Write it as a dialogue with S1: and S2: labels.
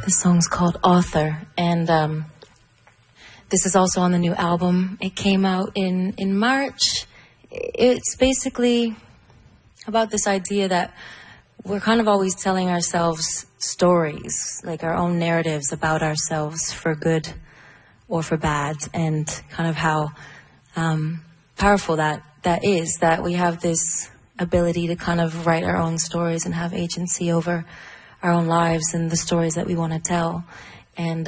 S1: This song's called Author, and this is also on the new album. It came out in March. It's basically about this idea that we're kind of always telling ourselves stories, like our own narratives about ourselves, for good or for bad, and kind of how powerful that is, that we have this ability to kind of write our own stories and have agency over our own lives and the stories that we want to tell. And